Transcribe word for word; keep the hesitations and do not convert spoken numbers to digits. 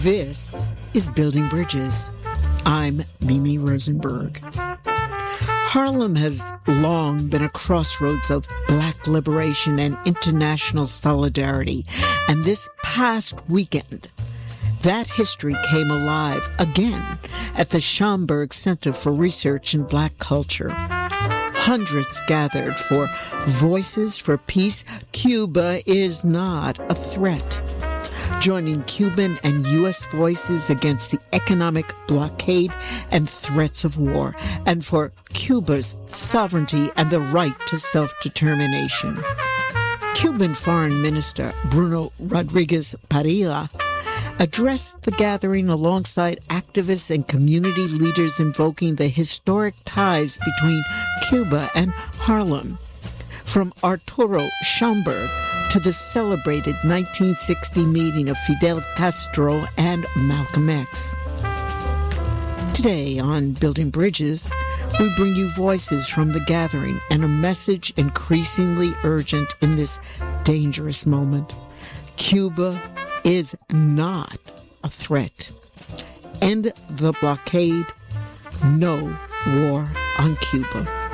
This is Building Bridges. I'm Mimi Rosenberg. Harlem has long been a crossroads of Black liberation and international solidarity. And this past weekend, that history came alive again at the Schomburg Center for Research in Black Culture. Hundreds gathered for Voices for Peace. Cuba is not a threat. Joining Cuban and U S voices against the economic blockade and threats of war, and for Cuba's sovereignty and the right to self-determination. Cuban Foreign Minister Bruno Rodriguez Parilla addressed the gathering alongside activists and community leaders invoking the historic ties between Cuba and Harlem. From Arturo Schomburg to the celebrated nineteen sixty meeting of Fidel Castro and Malcolm X. Today on Building Bridges, we bring you voices from the gathering and a message increasingly urgent in this dangerous moment. Cuba is not a threat. End the blockade. No war on Cuba.